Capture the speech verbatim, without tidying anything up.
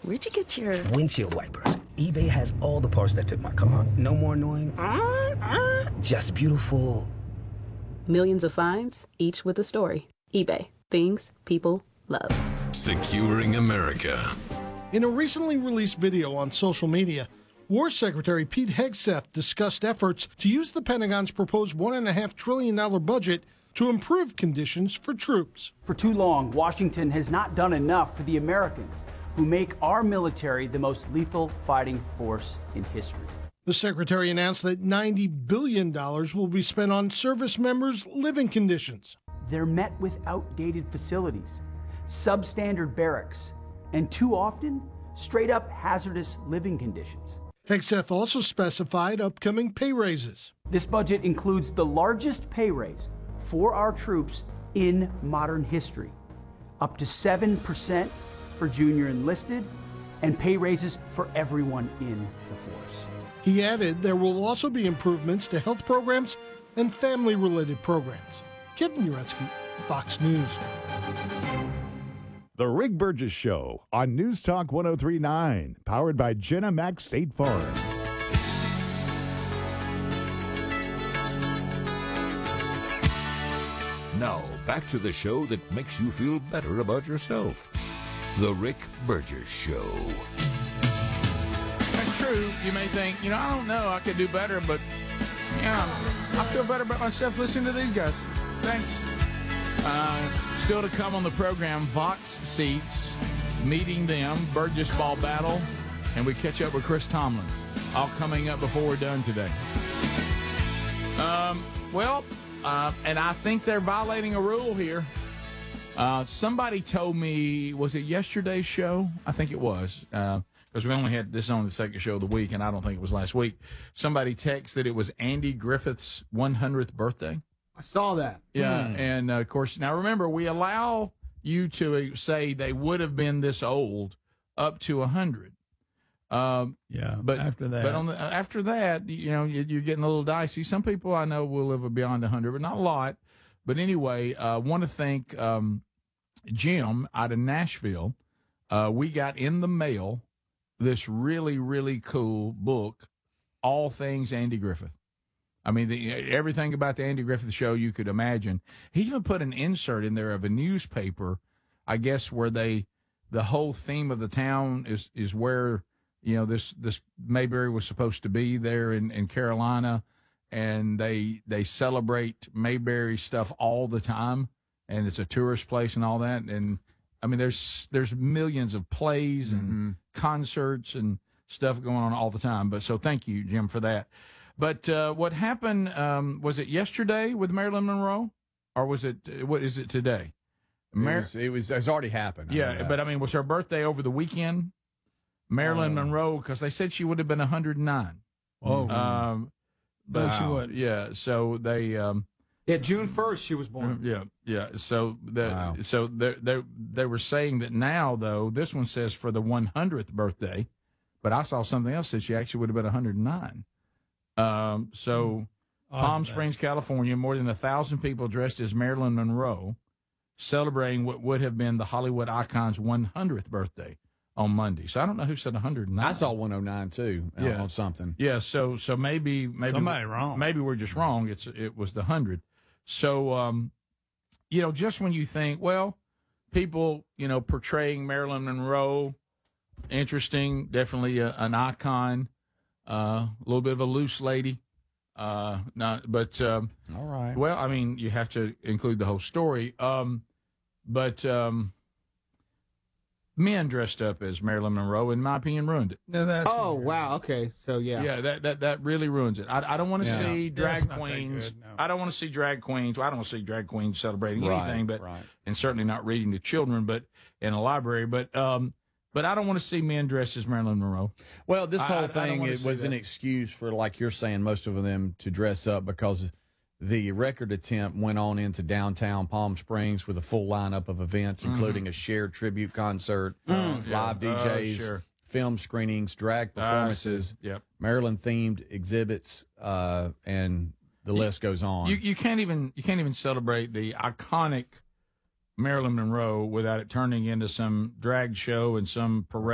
Where'd you get your... Windshield wipers. eBay has all the parts that fit my car. No more annoying. Uh, uh. Just beautiful. Millions of finds, each with a story. eBay. Things people love. Securing America. In a recently released video on social media, War Secretary Pete Hegseth discussed efforts to use the Pentagon's proposed one point five trillion dollars budget to improve conditions for troops. For too long, Washington has not done enough for the Americans, who make our military the most lethal fighting force in history. The Secretary announced that ninety billion dollars will be spent on service members' living conditions. They're met with outdated facilities, substandard barracks, and too often, straight-up hazardous living conditions. Hegseth also specified upcoming pay raises. This budget includes the largest pay raise for our troops in modern history, up to seven percent for junior enlisted, and pay raises for everyone in the force. He added there will also be improvements to health programs and family-related programs. Kevin Uretsky, Fox News. The Rick Burgess Show on News Talk one oh three point nine, powered by Jenna Mac State Farm. Now, back to the show that makes you feel better about yourself. The Rick Burgess Show. That's true. You may think, you know, I don't know, I could do better, but, yeah, I feel better about myself listening to these guys. Thanks. Uh, still to come on the program, Vox seats, meeting them, Burgess Ball battle, and we catch up with Chris Tomlin. All coming up before we're done today. Um, well, uh, and I think they're violating a rule here. Uh, somebody told me, was it yesterday's show? I think it was, because uh, we only had this on the second show of the week, and I don't think it was last week. Somebody texted it was Andy Griffith's one hundredth birthday. I saw that. Yeah, mm. and, uh, of course, now remember, we allow you to say they would have been this old up to one hundred. Um, yeah, but after that. But on the, after that, you know, you, you're getting a little dicey. Some people I know will live beyond one hundred, but not a lot. But anyway, I uh, want to thank um, Jim out of Nashville. Uh, we got in the mail this really, really cool book, All Things Andy Griffith. I mean, the, everything about the Andy Griffith Show you could imagine. He even put an insert in there of a newspaper, I guess, where they, the whole theme of the town is is where, you know, this this Mayberry was supposed to be there in, in Carolina, and they they celebrate Mayberry stuff all the time, and it's a tourist place and all that. And I mean, there's there's millions of plays and mm-hmm. concerts and stuff going on all the time. But so thank you, Jim, for that. But uh, what happened, um, was it yesterday with Marilyn Monroe, or was it, what is it today? Mar- it, was, it was, it's already happened. Yeah, but I mean, was her birthday over the weekend? Marilyn uh, Monroe, because they said she would have been one hundred nine. Oh, um, but wow. She would. Yeah, so they. Um, yeah, June first she was born. Yeah, yeah. So the wow. so they they they were saying that now though this one says for the one hundredth birthday, but I saw something else that she actually would have been one hundred nine. Um, so oh, Palm Springs, California, more than a thousand people dressed as Marilyn Monroe, celebrating what would have been the Hollywood icon's one hundredth birthday on Monday. So I don't know who said one hundred nine. I saw one oh nine too. Yeah, on something. Yeah. So so maybe maybe somebody wrong. Maybe we're just wrong. It's it was the hundred. So um, you know, just when you think, well, people, you know, portraying Marilyn Monroe, interesting, definitely a, an icon. Uh, a little bit of a loose lady, uh, not, but um, all right. Well, I mean, you have to include the whole story. Um, but um, men dressed up as Marilyn Monroe, in my opinion, ruined it. No, that's oh wow, okay, so yeah, yeah, that that, that really ruins it. I, I don't want to yeah. see drag yeah, queens. No. I don't want to see drag queens. Well, I don't want to see drag queens celebrating right, anything, but right. and certainly not reading to children, but in a library, but. Um, But I don't want to see men dressed as Marilyn Monroe. Well, this whole I, thing I it was that. an excuse for, like you're saying, most of them to dress up because the record attempt went on into downtown Palm Springs with a full lineup of events, mm-hmm. including a shared tribute concert, mm, live yeah. D Js, uh, sure. film screenings, drag performances, uh, yep. Maryland-themed exhibits, uh, and the you, list goes on. You, you can't even you can't even celebrate the iconic Marilyn Monroe without it turning into some drag show and some parade.